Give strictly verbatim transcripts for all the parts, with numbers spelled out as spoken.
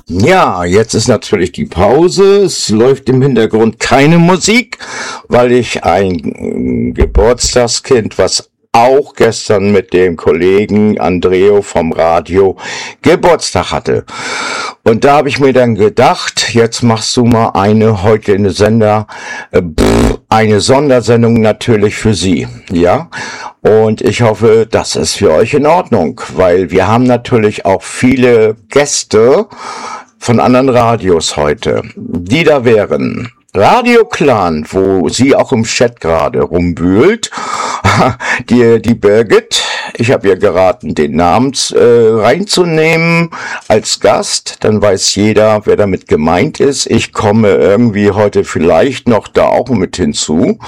Ja, jetzt ist natürlich die Pause. Es läuft im Hintergrund keine Musik, weil ich ein Geburtstagskind, was auch gestern mit dem Kollegen Andreo vom Radio Geburtstag hatte. Und da habe ich mir dann gedacht, jetzt machst du mal eine, heute in der Sender, äh, pff, eine Sondersendung natürlich für Sie, ja. Und ich hoffe, das ist für euch in Ordnung, weil wir haben natürlich auch viele Gäste von anderen Radios heute, die da wären. Radio Clan, wo sie auch im Chat gerade rumwühlt, die, die Birgit, ich habe ihr geraten, den Namen äh, reinzunehmen als Gast, dann weiß jeder, wer damit gemeint ist. Ich komme irgendwie heute vielleicht noch da auch mit hinzu.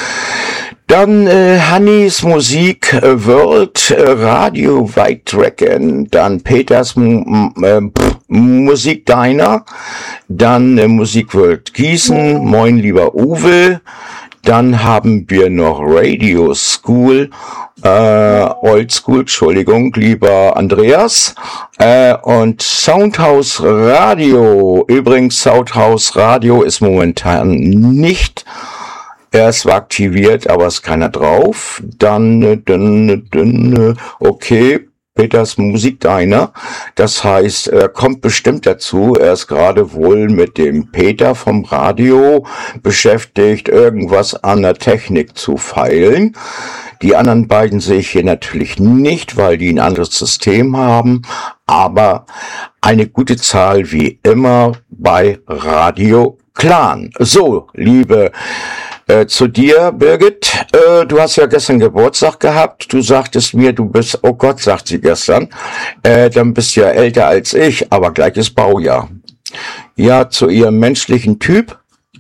Dann äh, Hannis Musik äh, World äh, Radio White Dragon, dann Peters M äh, Musik Diner, dann äh, Musik World Gießen, moin lieber Uwe, dann haben wir noch Radio School, äh, Old School, Entschuldigung, lieber Andreas, äh, und Soundhouse Radio, übrigens Soundhouse Radio ist momentan nicht Er ist zwar aktiviert, aber ist keiner drauf. Dann, dann, dann, okay, Peters Musik Diner. Das heißt, er kommt bestimmt dazu. Er ist gerade wohl mit dem Peter vom Radio beschäftigt, irgendwas an der Technik zu feilen. Die anderen beiden sehe ich hier natürlich nicht, weil die ein anderes System haben. Aber eine gute Zahl wie immer bei Radio Clan. So, liebe Äh, zu dir, Birgit, äh, du hast ja gestern Geburtstag gehabt, du sagtest mir, du bist, oh Gott, sagt sie gestern, äh, dann bist du ja älter als ich, aber gleiches Baujahr. Ja, zu ihrem menschlichen Typ,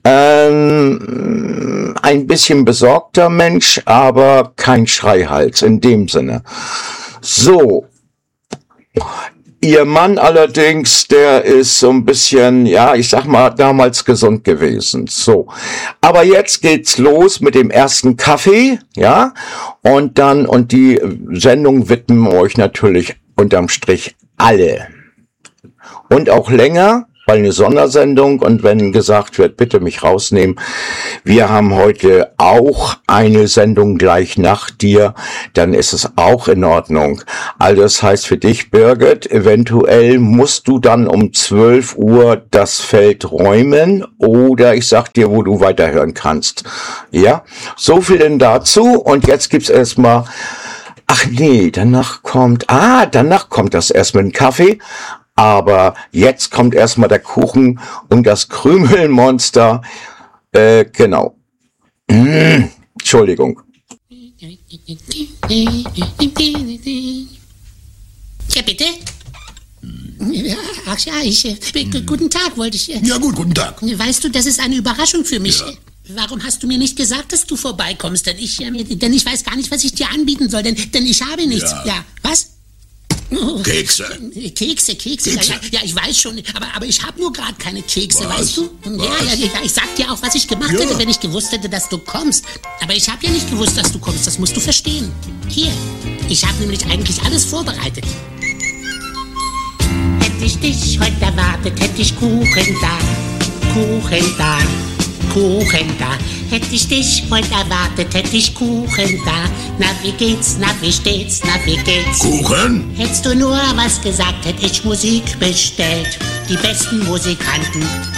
ähm, ein bisschen besorgter Mensch, aber kein Schreihals in dem Sinne. So. Ihr Mann allerdings, der ist so ein bisschen, ja, ich sag mal, damals gesund gewesen. So. Aber jetzt geht's los mit dem ersten Kaffee, ja. Und dann, und die Sendung widmen wir euch natürlich unterm Strich alle. Und auch länger, weil eine Sondersendung, und wenn gesagt wird, bitte mich rausnehmen, wir haben heute auch eine Sendung gleich nach dir, dann ist es auch in Ordnung. Also das heißt für dich, Birgit, eventuell musst du dann um zwölf Uhr das Feld räumen oder ich sag dir, wo du weiterhören kannst. Ja, so viel denn dazu und jetzt gibt's erstmal, ach nee, danach kommt, ah, danach kommt das erst mit dem Kaffee. Aber jetzt kommt erstmal der Kuchen und das Krümelmonster. Äh, genau. Mmh, Entschuldigung. Ja, bitte? Ja, ach ja, ich, äh, guten Tag, wollte ich. Äh, ja gut, guten Tag. Weißt du, das ist eine Überraschung für mich. Ja. Warum hast du mir nicht gesagt, dass du vorbeikommst? Denn ich, äh, denn ich weiß gar nicht, was ich dir anbieten soll, denn, denn ich habe nichts. Ja. Ja, was? Oh. Kekse. Kekse, Kekse. Kekse. Ja, ja, ich weiß schon, aber, aber ich habe nur gerade keine Kekse, Was? weißt du? Ja, Was? ja, ja, ich sag dir auch, was ich gemacht Ja. hätte, wenn ich gewusst hätte, dass du kommst. Aber ich habe ja nicht gewusst, dass du kommst, das musst du verstehen. Hier, ich habe nämlich eigentlich alles vorbereitet. Hätte ich dich heute erwartet, hätte ich Kuchen da, Kuchen da, Kuchen da. Hätte ich dich heute erwartet, hätte ich Kuchen da. Na, wie geht's, na, wie steht's, na, wie geht's? Kuchen? Hättest du nur was gesagt, hätte ich Musik bestellt. Die besten Musikanten